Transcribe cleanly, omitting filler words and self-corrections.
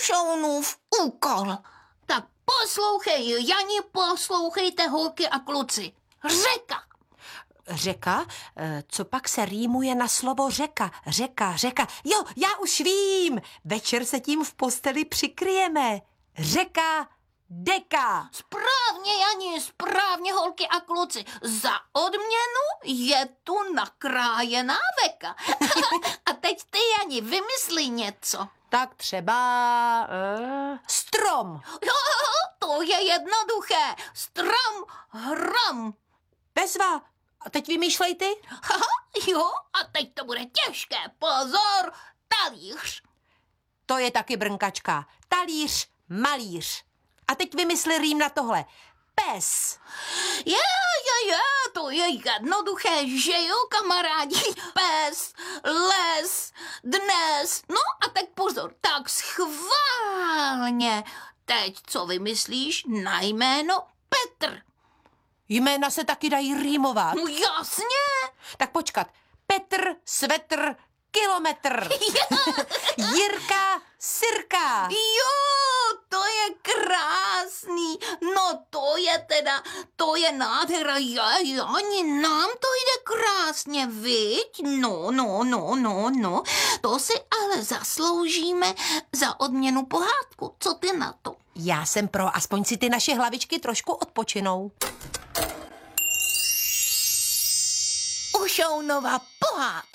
Ušounův úkol. Tak poslouchej, Jani, poslouchejte, holky a kluci. Řeka. Řeka? Co pak se rýmuje na slovo řeka? Řeka. Jo, já už vím. Večer se tím v posteli přikryjeme. Řeka, deka. Správně, Jani, správně, holky a kluci. Za odměnu je tu nakrájená veka. A teď ty, Jani, vymysli něco. Tak třeba strom. Jo, to je jednoduché. Strom, hrom. Bezva. A teď vymýšlej ty? Jo, a teď to bude těžké. Pozor, talíř. To je taky brnkačka. Talíř, malíř. A teď vymysli rým na tohle. Pes. Je, to je jednoduché, že jo, kamarádi? Pes, les, dnes. No a teď pozor, tak schválně. Teď co vymyslíš na jméno Petr? Jména se taky dají rýmovat. No jasně. Tak počkat. Petr, svetr, kilometr. Jirka, sirka. Jo, to je krásný. No to je nádhera. Ani nám to jde krásně, viď? No. To si ale zasloužíme za odměnu pohádku. Co ty na to? Já jsem pro, aspoň si ty naše hlavičky trošku odpočinou. Ušounova pohádka.